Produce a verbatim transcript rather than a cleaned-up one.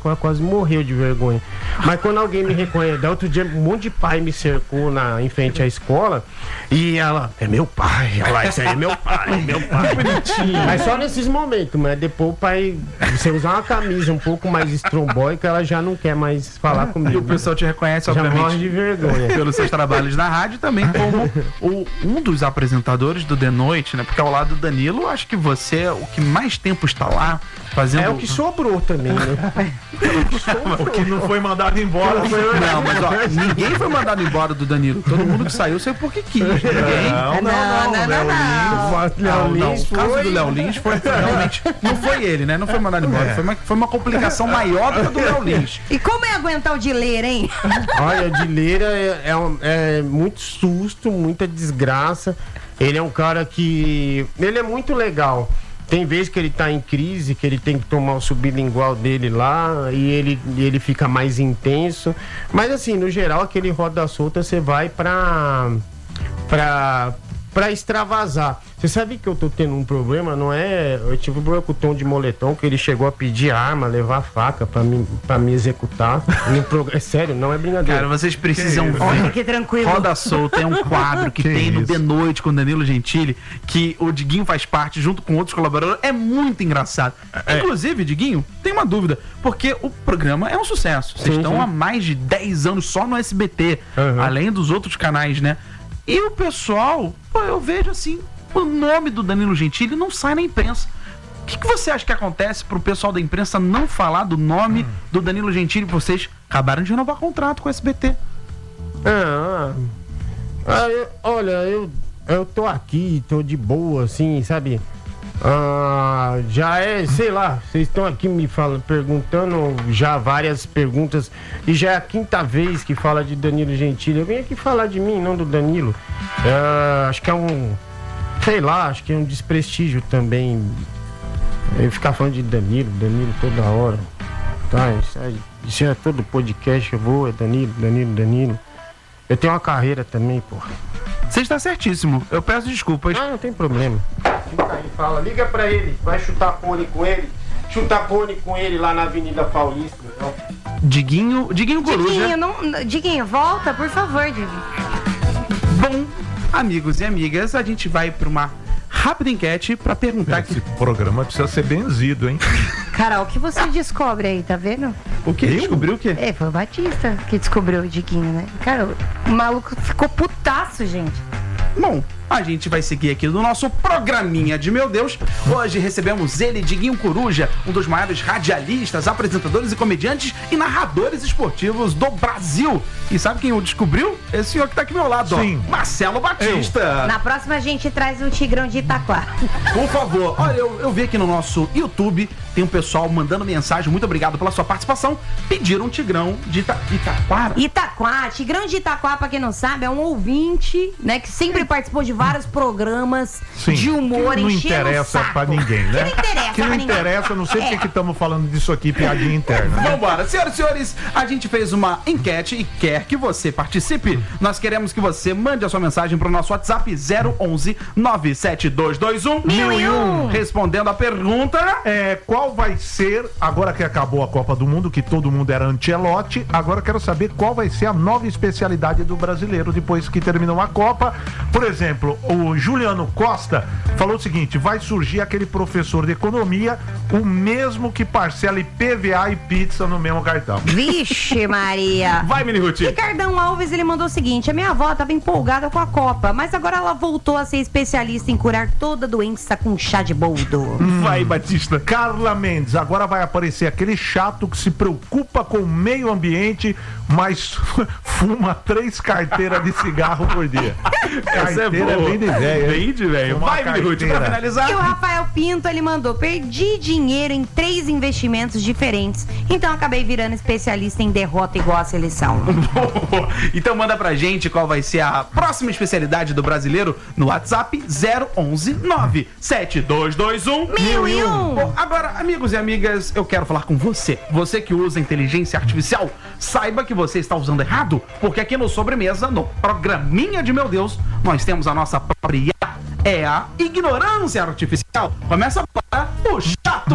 escola quase morreu de vergonha. Mas quando alguém me reconhece, da outro dia um monte de pai me cercou na, em frente à escola e ela, é meu pai, ela, isso aí é meu pai, meu pai. Bonitinho. Mas só nesses momentos, mas depois o pai, você usar uma camisa um pouco mais estrombóica, ela já não quer mais falar comigo. E o pessoal te reconhece, já obviamente, morre de vergonha. Pelos seus trabalhos na rádio, também como o, um dos apresentadores do The Noite, né? Porque ao lado do Danilo, acho que você é o que mais tempo está lá fazendo... É o que sobrou também, né? O que não foi mandado embora. Não, mas ó, ninguém foi mandado embora do Danilo. Todo mundo que saiu saiu porque quis. Ninguém. Não, não, não. não, Léo não, Lins. Não, não. O caso do Léo Lins foi realmente. Não foi ele, né? Não foi mandado embora. Foi uma, foi uma complicação maior do que a do Léo Lins. E como é aguentar o Dileira, hein? Olha, o Dileira é, é, um- é muito susto, muita desgraça. Ele é um cara que... Ele é muito legal. Tem vezes que ele tá em crise, que ele tem que tomar o sublingual dele lá e ele, e ele fica mais intenso. Mas assim, no geral, aquele roda solta você vai pra... pra... pra extravasar. Você sabe que eu tô tendo um problema, não é? Eu tive um problema com o Tom de Moletom, que ele chegou a pedir arma, levar faca pra me, pra me executar. No prog- É sério, não é brincadeira. Cara, vocês precisam ver. Olha que tranquilo. Roda Solta é um quadro que, Que tem no isso. The Noite com o Danilo Gentili, que o Diguinho faz parte junto com outros colaboradores. É muito engraçado. Inclusive, Diguinho, tem uma dúvida, porque o programa é um sucesso. Vocês Sim, estão sim. há mais de dez anos só no S B T, Uhum. além dos outros canais, né? E o pessoal, pô, eu vejo assim, o nome do Danilo Gentili não sai na imprensa. O que, que você acha que acontece pro pessoal da imprensa não falar do nome do Danilo Gentili? Vocês acabaram de renovar contrato com o S B T. Ah, ah, eu- olha, eu, eu tô aqui, tô de boa, assim, sabe? Ah, já é, sei lá, vocês estão aqui me falando, perguntando já várias perguntas e já é a quinta vez que fala de Danilo Gentili. Eu vim aqui falar de mim, não do Danilo. Ah, acho que é um, sei lá, acho que é um desprestígio também eu ficar falando de Danilo, Danilo toda hora. Tá, isso é, isso é todo podcast, eu vou, é Danilo, Danilo, Danilo. Eu tenho uma carreira também, porra. Você está certíssimo. Eu peço desculpas. Ah, não tem problema. Fica aí, fala, liga pra ele, vai chutar pônei com ele. Chutar pônei com ele lá na Avenida Paulista. Então. Diguinho, Diguinho Coruja. Diguinho, não, Diguinho, volta, por favor, Diguinho. Bom, amigos e amigas, a gente vai para uma rápida enquete para perguntar Esse que programa precisa ser benzido, hein? Carol, o que você descobre aí, tá vendo? o que descobriu o quê? É, foi o Batista que descobriu o Diguinho, né? Cara, o maluco ficou putaço, gente. Bom, a gente vai seguir aqui do nosso programinha de meu Deus. Hoje recebemos ele, Diguinho Coruja, um dos maiores radialistas, apresentadores e comediantes e narradores esportivos do Brasil. E sabe quem o descobriu? Esse senhor que tá aqui ao meu lado, Sim. ó. Marcelo Batista. Na próxima a gente traz o Tigrão de Itaquá. Por favor, olha, eu, eu vi aqui no nosso YouTube, tem um pessoal mandando mensagem, muito obrigado pela sua participação. Pediram um Tigrão de Ita Itaquara. Itaquá, Tigrão de Itaquá, pra quem não sabe, é um ouvinte, né, que sempre participou de vários programas Sim. de humor, Que não enchendo o interessa saco. pra ninguém, né? Que não interessa Que não pra ninguém. interessa, eu não sei É. porque que estamos falando disso aqui, piadinha interna, né? Vambora, senhoras e senhores, a gente fez uma enquete e quer que você participe. Nós queremos que você mande a sua mensagem pro nosso WhatsApp zero onze nove sete dois dois um Mil e um. Respondendo a pergunta. É, qual vai ser, agora que acabou a Copa do Mundo, que todo mundo era Ancelotti, agora eu quero saber qual vai ser a nova especialidade do brasileiro depois que terminou a Copa. Por exemplo, o Juliano Costa falou o seguinte: vai surgir aquele professor de economia, o mesmo que parcela I P V A e pizza no mesmo cartão. Vixe, Maria. Vai, Mini Ruth. Ricardão Alves, ele mandou o seguinte: a minha avó estava empolgada com a Copa, mas agora ela voltou a ser especialista em curar toda doença com chá de boldo. Vai, Batista. Carla Mendes, agora vai aparecer aquele chato que se preocupa com o meio ambiente, mas fuma três carteiras de cigarro por dia. Essa é Carteira boa. bem de velho. Bem de velho. Uma Vai, Mini Ruth, pra carteira. finalizar. E o Rafael Pinto, ele mandou: perdi dinheiro em três investimentos diferentes, então acabei virando especialista em derrota igual a seleção. Então manda pra gente qual vai ser a próxima especialidade do brasileiro no WhatsApp zero onze nove sete dois dois um Mil e um. Bom, agora, amigos e amigas, eu quero falar com você. Você que usa inteligência artificial, saiba que você está usando errado, porque aqui no Sobremesa, no programinha de meu Deus, nós temos a nossa própria I A, é a ignorância artificial. Começa agora o Chato